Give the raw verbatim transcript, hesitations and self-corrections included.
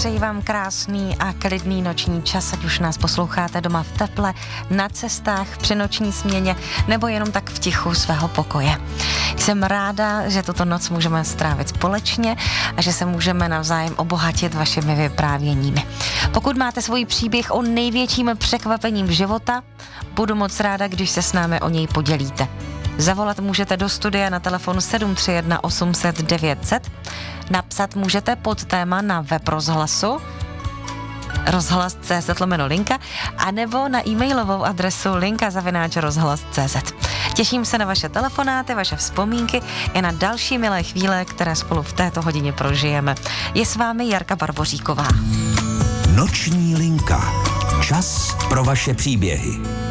Přeji vám krásný a klidný noční čas, ať už nás posloucháte doma v teple, na cestách, při noční směně, nebo jenom tak v tichu svého pokoje. Jsem ráda, že tuto noc můžeme strávit společně a že se můžeme navzájem obohatit vašimi vyprávěními. Pokud máte svůj příběh o největším překvapením života, budu moc ráda, když se s námi o něj podělíte. Zavolat můžete do studia na telefon sedm tři jedna osm set devět set, napsat můžete pod téma na web rozhlasu rozhlas tečka cé zet lomeno linka, anebo na e-mailovou adresu linka zavináč rozhlas tečka cé zet. Těším se na vaše telefonáty, vaše vzpomínky i na další milé chvíle, které spolu v této hodině prožijeme. Je s vámi Jarka Barboříková. Noční linka. Čas pro vaše příběhy.